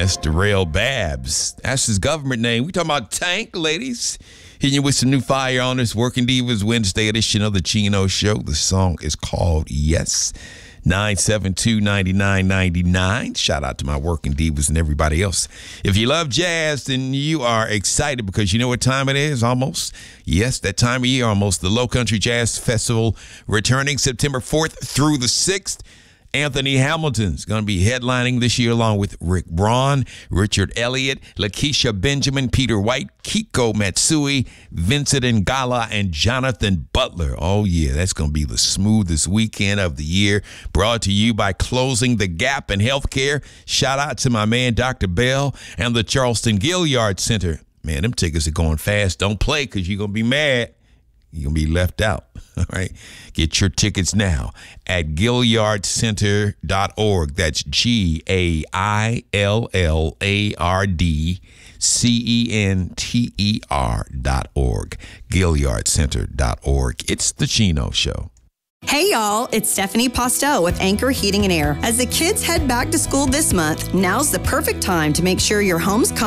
That's Darrell Babs. That's his government name. We talking about Tank, ladies. Hitting you with some new fire on this Working Divas Wednesday edition of the Chino Show. The song is called Yes. 972-9999. Shout out to my Working Divas and everybody else. If you love jazz, then you are excited because you know what time it is almost. Yes, that time of year almost. The Low Country Jazz Festival returning September 4th through the 6th. Anthony Hamilton's going to be headlining this year along with Rick Braun, Richard Elliott, Lakeisha Benjamin, Peter White, Kiko Matsui, Vincent Ngala, and Jonathan Butler. Oh, yeah, that's going to be the smoothest weekend of the year. Brought to you by Closing the Gap in Healthcare. Shout out to my man, Dr. Bell, and the Charleston Gilliard Center. Man, them tickets are going fast. Don't play because you're going to be mad. You're going to be left out. All right. Get your tickets now at GilliardCenter.org. That's GilliardCenter.org. GilliardCenter.org. It's the Chino Show. Hey y'all, it's Stephanie Postel with Anchor Heating and Air. As the kids head back to school this month, now's the perfect time to make sure your home's